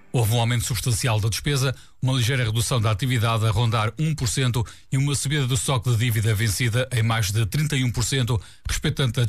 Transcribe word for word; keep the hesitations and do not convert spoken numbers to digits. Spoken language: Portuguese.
Houve um aumento substancial da despesa, uma ligeira redução da atividade a rondar um por cento e uma subida do estoque de dívida vencida em mais de trinta e um por cento, respeitando a